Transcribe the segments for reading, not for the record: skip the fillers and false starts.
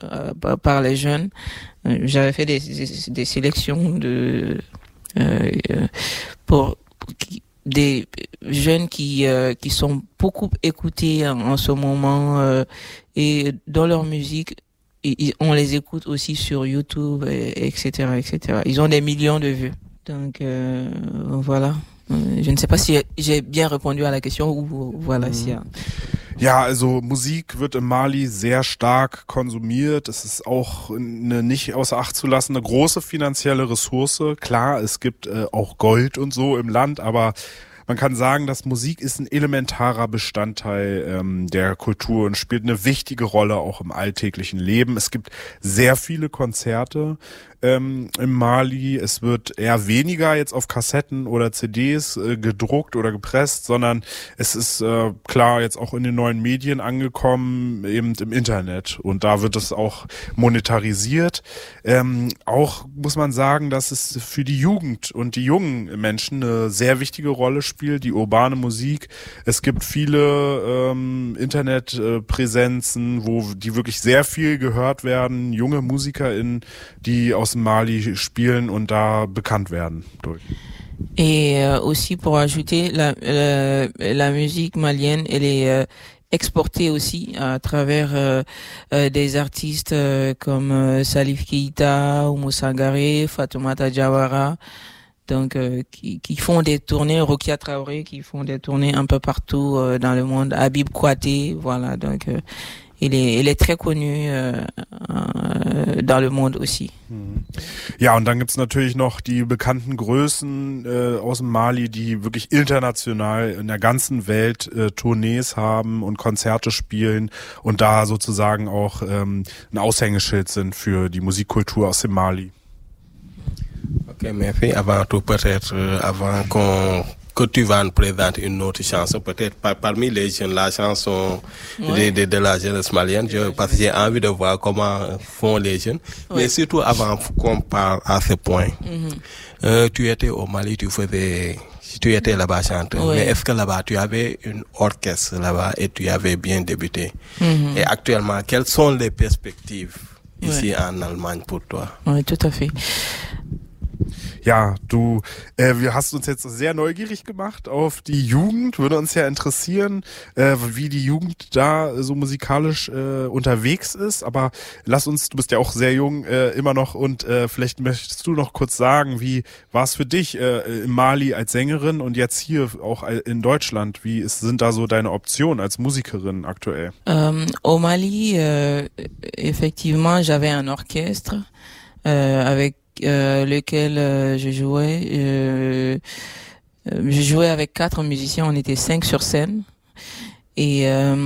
par les jeunes. J'avais fait des sélections pour des jeunes qui sont beaucoup écoutés en ce moment, et dans leur musique, on les écoute aussi sur YouTube, etc., etc. Ils ont des millions de vues. Donc voilà. Je ne sais pas si j'ai bien répondu à la question ou voilà. Si Ja, also Musik wird in Mali sehr stark konsumiert. Es ist auch eine nicht außer Acht zu lassende große finanzielle Ressource. Klar, es gibt auch Gold und so im Land, aber man kann sagen, dass Musik ist ein elementarer Bestandteil der Kultur und spielt eine wichtige Rolle auch im alltäglichen Leben. Es gibt sehr viele Konzerte in Mali. Es wird eher weniger jetzt auf Kassetten oder CDs gedruckt oder gepresst, sondern es ist klar jetzt auch in den neuen Medien angekommen, eben im Internet. Und da wird es auch monetarisiert. Auch muss man sagen, dass es für die Jugend und die jungen Menschen eine sehr wichtige Rolle spielt, die urbane Musik. Es gibt viele Internetpräsenzen, die wirklich sehr viel gehört werden, junge MusikerInnen, die aus Mali spielen und da bekannt werden durch. Et aussi pour ajouter, la musique malienne, elle est exportée aussi à travers des artistes comme Salif Keita, Oumou Sangaré, Fatoumata Diawara, donc qui font des tournées, Rokia Traoré, qui font des tournées un peu partout dans le monde, Habib Kouaté, voilà, donc il est très connu dans le monde aussi. Ja, und dann gibt's natürlich noch die bekannten Größen aus dem Mali, die wirklich international in der ganzen Welt Tournees haben und Konzerte spielen und da sozusagen auch ein Aushängeschild sind für die Musikkultur aus dem Mali. Ok, merci. Avant tout, peut-être, avant que tu vas nous présenter une autre chanson, peut-être parmi les jeunes, la chanson de la jeunesse malienne, parce que j'ai envie de voir comment font les jeunes, mais surtout avant qu'on parle à ce point. Tu étais au Mali, tu étais là-bas chanteur, mais est-ce que là-bas tu avais une orchestre là-bas et tu avais bien débuté? Et actuellement, quelles sont les perspectives ici en Allemagne pour toi? Oui, tout à fait. Ja, du hast uns jetzt sehr neugierig gemacht auf die Jugend. Würde uns ja interessieren, wie die Jugend da so musikalisch unterwegs ist. Aber du bist ja auch sehr jung immer noch und vielleicht möchtest du noch kurz sagen, wie war es für dich in Mali als Sängerin und jetzt hier auch in Deutschland? Wie sind da so deine Optionen als Musikerin aktuell? Au Mali, effectivement, j'avais un orchestre avec lequel je jouais avec 4 musiciens, on était 5 sur scène et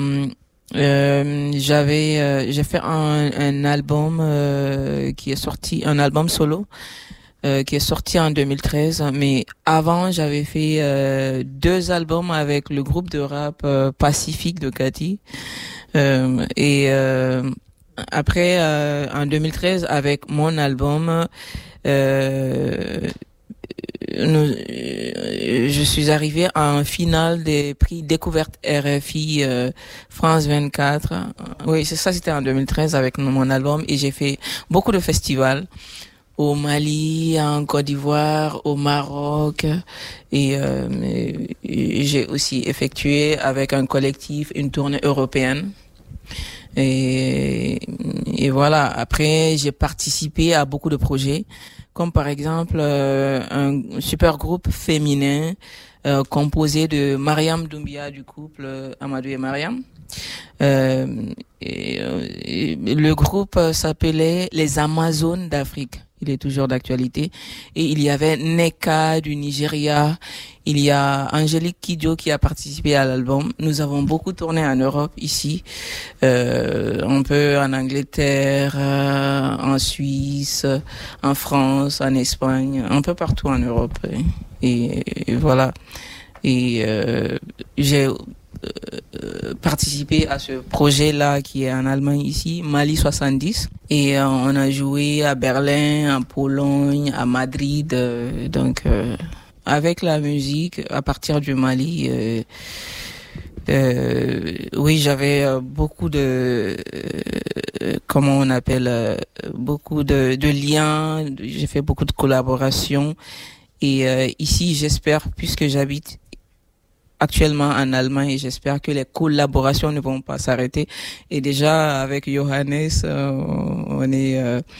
j'ai fait un album qui est sorti, un album solo qui est sorti en 2013, mais avant j'avais fait 2 albums avec le groupe de rap Pacifique de Cathy et après, en 2013, avec mon album, je suis arrivée en finale des prix Découverte RFI France 24. Oui, c'est ça, c'était en 2013 avec mon album et j'ai fait beaucoup de festivals au Mali, en Côte d'Ivoire, au Maroc et j'ai aussi effectué avec un collectif une tournée européenne. Et voilà, après j'ai participé à beaucoup de projets, comme par exemple un super groupe féminin composé de Mariam Doumbia du couple Amadou et Mariam. Le groupe s'appelait les Amazones d'Afrique. Il est toujours d'actualité. Et il y avait Neka du Nigeria. Il y a Angélique Kidjo qui a participé à l'album. Nous avons beaucoup tourné en Europe, ici. Un peu en Angleterre, en Suisse, en France, en Espagne, un peu partout en Europe. Et voilà. Et j'ai participé à ce projet-là qui est en Allemagne ici, Mali 70. Et on a joué à Berlin, en Pologne, à Madrid. Donc, avec la musique, à partir du Mali, Oui, j'avais beaucoup de comment on appelle beaucoup de liens. J'ai fait beaucoup de collaborations et ici, j'espère, puisque j'habite actuellement en Allemagne, j'espère que les collaborations ne vont pas s'arrêter. Et déjà avec Johannes, on est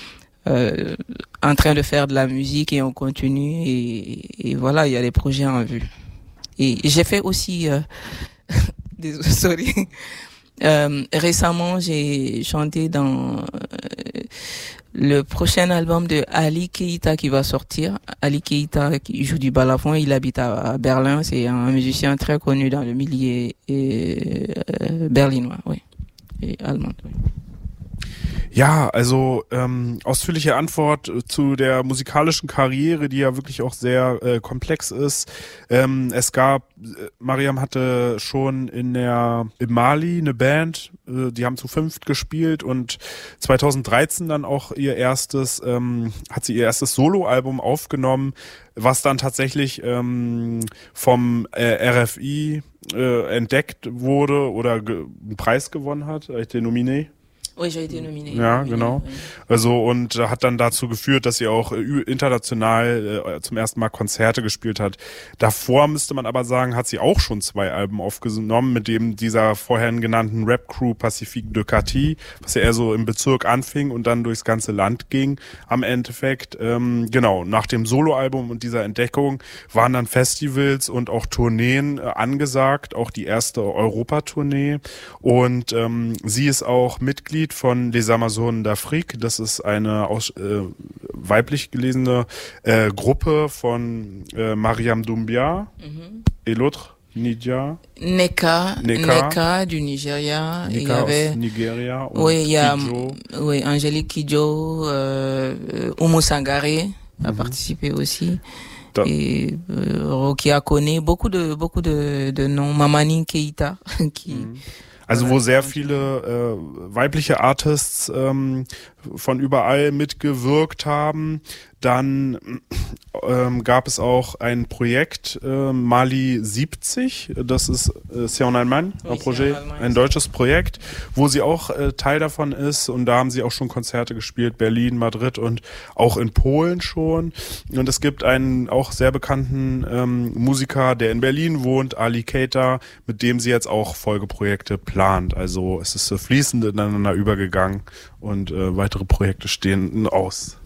en train de faire de la musique et on continue et voilà, il y a des projets en vue. Et j'ai fait aussi sorry. Récemment, j'ai chanté dans le prochain album de Ali Keita qui va sortir. Ali Keita qui joue du balafon, il habite à Berlin, c'est un musicien très connu dans le milieu berlinois, oui, et allemand, oui. Ja, also ausführliche Antwort zu der musikalischen Karriere, die ja wirklich auch sehr komplex ist. Mariam hatte schon in Mali eine Band, die haben zu 5 gespielt und 2013 dann auch hat sie ihr erstes Soloalbum aufgenommen, was dann tatsächlich vom RFI entdeckt wurde oder einen Preis gewonnen hat, été nominé. Oui, j'ai été nominé. Ja, genau. Also und hat dann dazu geführt, dass sie auch international zum ersten Mal Konzerte gespielt hat. Davor müsste man aber sagen, hat sie auch schon 2 Alben aufgenommen, mit dem dieser vorhin genannten Rap-Crew Pacifique de Cati, was ja eher so im Bezirk anfing und dann durchs ganze Land ging am Endeffekt. Genau, nach dem Soloalbum und dieser Entdeckung waren dann Festivals und auch Tourneen angesagt, auch die erste Europatournee. Und sie ist auch Mitglied von Les Amazones d'Afrique. Das ist eine weiblich gelesene Gruppe von Mariam Doumbia et l'autre, Nidia. Neka du Nigeria. Neka aus Nigeria. Und oui, il y a Angélique Kidjo, Oumou Sangaré a participé aussi. Et Rokia Kone, beaucoup de noms. Mamani Keita qui Also wo sehr viele weibliche Artists von überall mitgewirkt haben. Dann gab es auch ein Projekt, Mali 70, das ist C'est en Allemagne, ein deutsches Projekt, wo sie auch Teil davon ist und da haben sie auch schon Konzerte gespielt, Berlin, Madrid und auch in Polen schon. Und es gibt einen auch sehr bekannten Musiker, der in Berlin wohnt, Ali Keita, mit dem sie jetzt auch Folgeprojekte plant. Also es ist so fließend ineinander übergegangen und weitere Projekte stehen aus.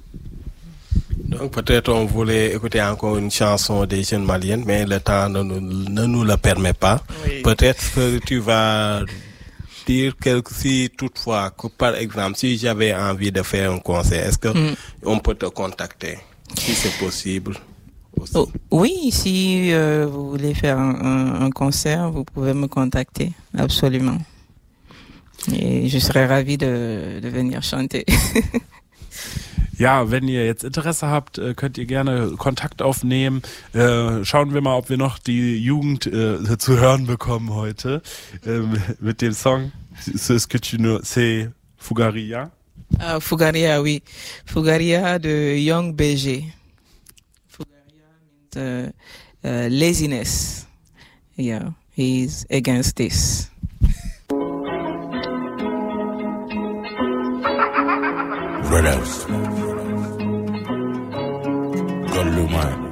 Donc peut-être on voulait écouter encore une chanson des jeunes maliennes, mais le temps ne nous le permet pas. Oui. Peut-être que tu vas dire si toutefois, que par exemple, si j'avais envie de faire un concert, est-ce que on peut te contacter, si c'est possible aussi? Oh, oui, si vous voulez faire un concert, vous pouvez me contacter, absolument. Et je serais ravie de venir chanter. Ja, wenn ihr jetzt Interesse habt, könnt ihr gerne Kontakt aufnehmen. Schauen wir mal, ob wir noch die Jugend zu hören bekommen heute mit dem Song. C'est Fugaria? Fugaria, oui. Fugaria de Young BG. Fugaria means laziness. Yeah, he's against this. Brothers. Luma.